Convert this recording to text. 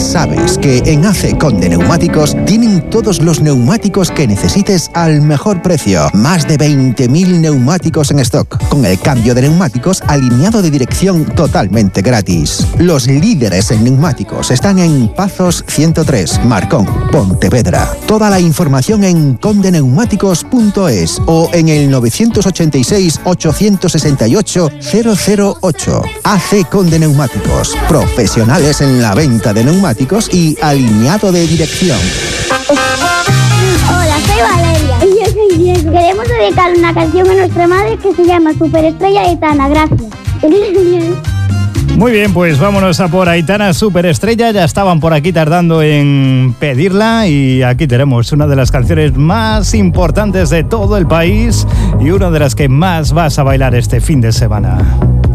sabes que en AC Conde Neumáticos tienen todos los neumáticos que necesites al mejor precio. Más de 20.000 neumáticos en stock, con el cambio de neumáticos alineado de dirección totalmente gratis. Los líderes en neumáticos están en Pazos 103, Marcón, Pontevedra. Toda la información en condeneumáticos.es o en el 986 868 008. AC Conde Neumáticos, profesionales en la venta de neumáticos y alineado de dirección. Hola, soy Valeria. Y yo soy Diego. Queremos dedicar una canción a nuestra madre que se llama Superestrella Aitana. Gracias. Muy bien, pues vámonos a por Aitana Superestrella. Ya estaban por aquí tardando en pedirla y aquí tenemos una de las canciones más importantes de todo el país y una de las que más vas a bailar este fin de semana.